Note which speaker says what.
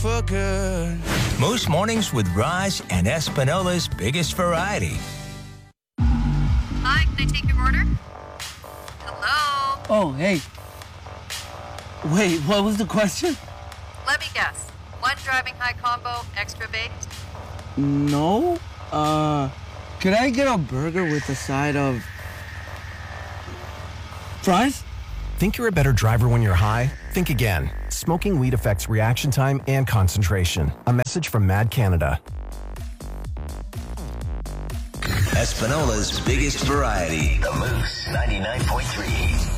Speaker 1: for good.
Speaker 2: Most mornings with Raj and Espinola's biggest variety.
Speaker 3: Hi, can I take your order? Hello?
Speaker 1: Oh, hey. Wait, what was the question?
Speaker 3: Let me guess. One driving high combo, extra baked?
Speaker 1: No. Could I get a burger with a side of fries?
Speaker 4: Think you're a better driver when you're high? Think again. Smoking weed affects reaction time and concentration. A message from Mad Canada.
Speaker 2: Espinola's biggest variety. The Moose 99.3.